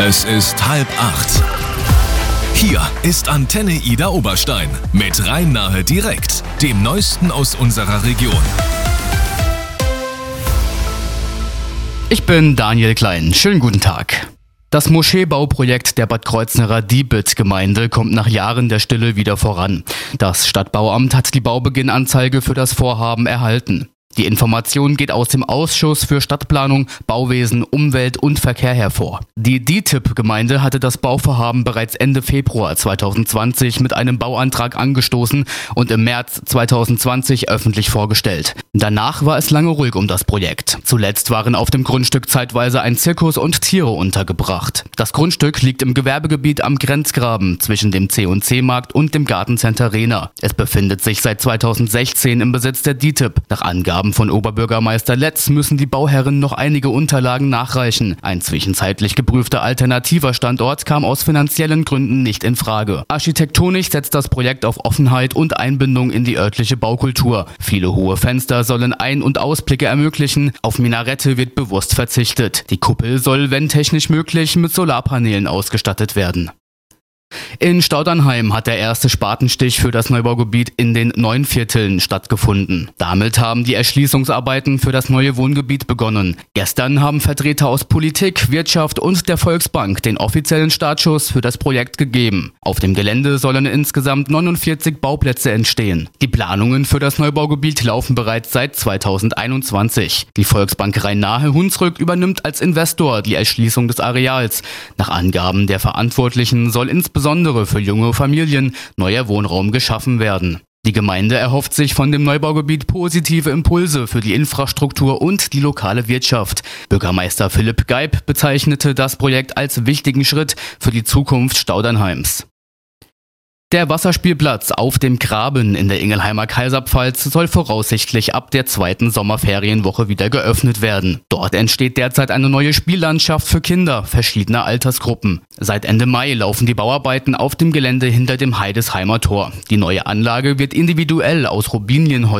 Es ist 7:30. Hier ist Antenne Ida Oberstein mit Rhein-Nahe direkt, dem Neuesten aus unserer Region. Ich bin Daniel Klein. Schönen guten Tag. Das Moscheebauprojekt der Bad Kreuznacher Diebitz-Gemeinde kommt nach Jahren der Stille wieder voran. Das Stadtbauamt hat die Baubeginnanzeige für das Vorhaben erhalten. Die Information geht aus dem Ausschuss für Stadtplanung, Bauwesen, Umwelt und Verkehr hervor. Die DITIB-Gemeinde hatte das Bauvorhaben bereits Ende Februar 2020 mit einem Bauantrag angestoßen und im März 2020 öffentlich vorgestellt. Danach war es lange ruhig um das Projekt. Zuletzt waren auf dem Grundstück zeitweise ein Zirkus und Tiere untergebracht. Das Grundstück liegt im Gewerbegebiet am Grenzgraben zwischen dem C&C-Markt und dem Gartencenter Rehna. Es befindet sich seit 2016 im Besitz der DITIB. Nach Angaben von Oberbürgermeister Letz müssen die Bauherren noch einige Unterlagen nachreichen. Ein zwischenzeitlich geprüfter alternativer Standort kam aus finanziellen Gründen nicht in Frage. Architektonisch setzt das Projekt auf Offenheit und Einbindung in die örtliche Baukultur. Viele hohe Fenster sollen Ein- und Ausblicke ermöglichen. Auf Minarette wird bewusst verzichtet. Die Kuppel soll, wenn technisch möglich, mit Solarpanelen ausgestattet werden. In Staudernheim hat der erste Spatenstich für das Neubaugebiet in den Neunvierteln stattgefunden. Damit haben die Erschließungsarbeiten für das neue Wohngebiet begonnen. Gestern haben Vertreter aus Politik, Wirtschaft und der Volksbank den offiziellen Startschuss für das Projekt gegeben. Auf dem Gelände sollen insgesamt 49 Bauplätze entstehen. Die Planungen für das Neubaugebiet laufen bereits seit 2021. Die Volksbank Rhein-Nahe-Hunsrück übernimmt als Investor die Erschließung des Areals. Nach Angaben der Verantwortlichen soll insbesondere für junge Familien neuer Wohnraum geschaffen werden. Die Gemeinde erhofft sich von dem Neubaugebiet positive Impulse für die Infrastruktur und die lokale Wirtschaft. Bürgermeister Philipp Geib bezeichnete das Projekt als wichtigen Schritt für die Zukunft Staudernheims. Der Wasserspielplatz auf dem Graben in der Ingelheimer Kaiserpfalz soll voraussichtlich ab der zweiten Sommerferienwoche wieder geöffnet werden. Dort entsteht derzeit eine neue Spiellandschaft für Kinder verschiedener Altersgruppen. Seit Ende Mai laufen die Bauarbeiten auf dem Gelände hinter dem Heidesheimer Tor. Die neue Anlage wird individuell aus Robinienholz